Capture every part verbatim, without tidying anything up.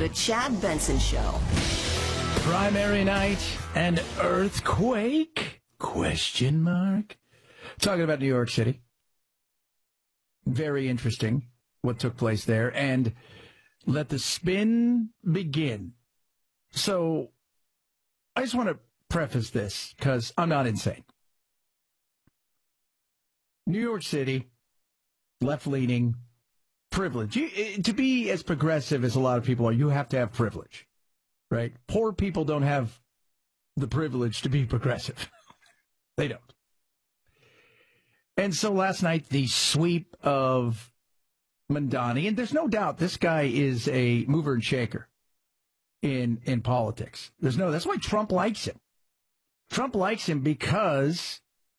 The Chad Benson Show. Primary night and earthquake? Question mark. Talking about New York City. Very interesting what took place there. And let the spin begin. So I just want to preface this because I'm not insane. New York City, left-leaning, privilege. You, to be as progressive as a lot of people are, you have to have privilege, right? Poor people don't have the privilege to be progressive. They don't. And so last night, the sweep of Mamdani, and there's no doubt this guy is a mover and shaker in in politics. There's no, that's why Trump likes him. Trump likes him because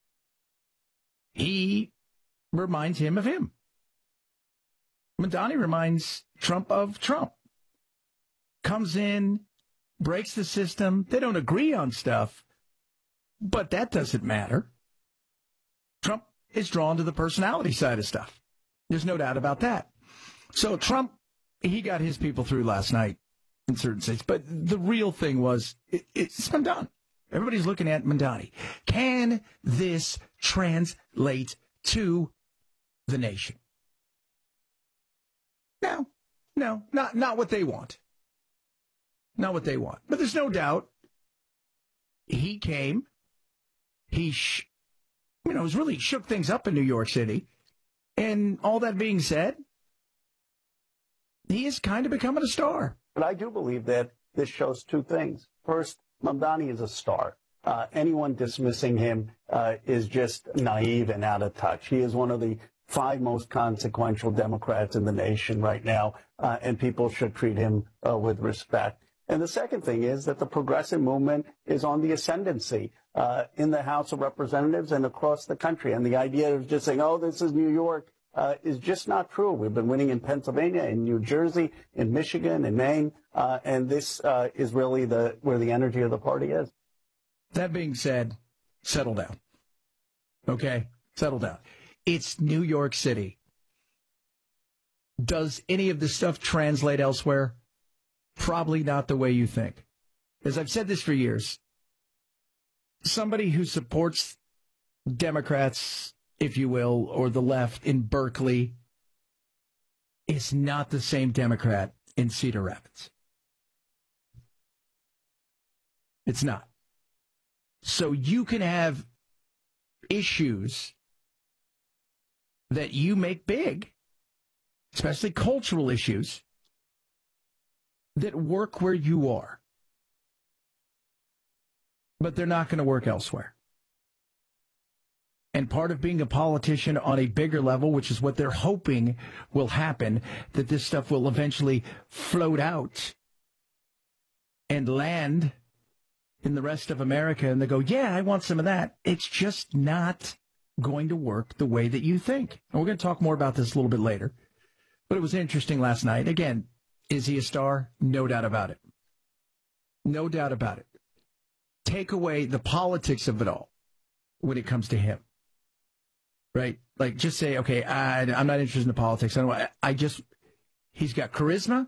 he reminds him of him. Mamdani reminds Trump of Trump. Comes in, breaks the system. They don't agree on stuff, but that doesn't matter. Trump is drawn to the personality side of stuff. There's no doubt about that. So Trump, he got his people through last night in certain states. But the real thing was, it, it's Mamdani. Everybody's looking at Mamdani. Can this translate to the nation? No, no, not not what they want. Not what they want. But there's no doubt he came. He, sh- you know, was really shook things up in New York City. And all that being said, he is kind of becoming a star. But I do believe that this shows two things. First, Mamdani is a star. Uh, anyone dismissing him uh, is just naive and out of touch. He is one of the five most consequential Democrats in the nation right now, uh, and people should treat him uh, with respect. And the second thing is that the progressive movement is on the ascendancy uh, in the House of Representatives and across the country. And the idea of just saying, oh, this is New York, uh, is just not true. We've been winning in Pennsylvania, in New Jersey, in Michigan, in Maine, uh, and this uh, is really the where the energy of the party is. That being said, settle down. Okay? Settle down. It's New York City. Does any of this stuff translate elsewhere? Probably not the way you think. As I've said this for years, somebody who supports Democrats, if you will, or the left in Berkeley is not the same Democrat in Cedar Rapids. It's not. So you can have issues that you make big, especially cultural issues, that work where you are. But they're not going to work elsewhere. And part of being a politician on a bigger level, which is what they're hoping will happen, that this stuff will eventually float out and land in the rest of America, and they go, yeah, I want some of that. It's just not going to work the way that you think. And we're going to talk more about this a little bit later. But it was interesting last night. Again, is he a star? No doubt about it. No doubt about it. Take away the politics of it all when it comes to him. Right? Like, just say, okay, I, I'm not interested in the politics. I, don't, I just, he's got charisma.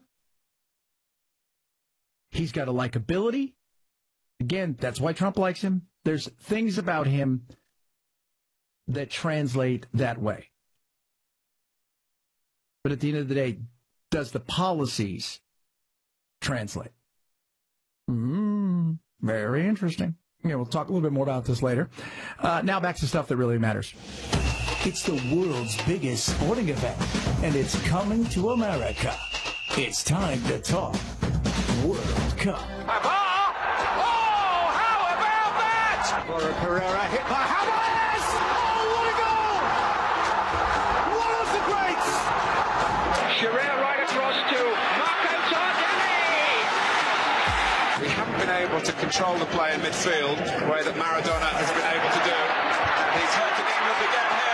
He's got a likability. Again, that's why Trump likes him. There's things about him that translate that way. But at the end of the day, does the policies translate? Mm, very interesting. Yeah, we'll talk a little bit more about this later. Uh, now back to stuff that really matters. It's the world's biggest sporting event, and it's coming to America. It's time to talk World Cup. Laura Carrera hit by Havertz! Oh, what a goal! One of the greats! Shearer right across to Marco Tardelli! We haven't been able to control the play in midfield the way that Maradona has been able to do. And he's hurting England again here.